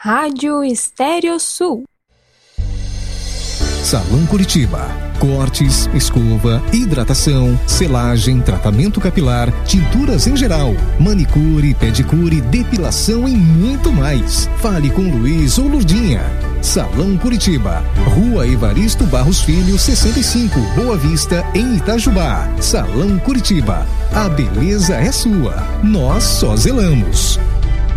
Rádio Estéreo Sul. Salão Curitiba. Cortes, escova, hidratação, selagem, tratamento capilar, tinturas em geral, manicure, pedicure, depilação e muito mais. Fale com Luiz ou Lurdinha. Salão Curitiba, Rua Evaristo Barros Filho, 65, Boa Vista, em Itajubá. Salão Curitiba, a beleza é sua, nós só zelamos.